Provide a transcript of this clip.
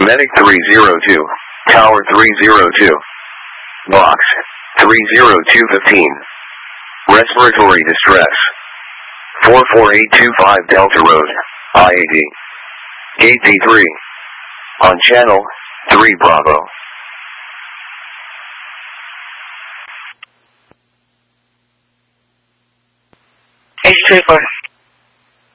Medic 302, Tower 302. Box 30215. Respiratory distress. 44825 Delta Road, IAD. Gate D3. On channel 3 Bravo. H34.